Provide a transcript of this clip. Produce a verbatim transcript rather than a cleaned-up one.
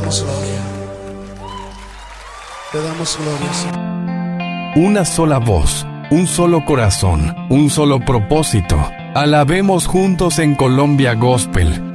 damos gloria. Te damos gloria, Señor. Una sola voz, un solo corazón, un solo propósito. Alabemos juntos en Colombia Gospel.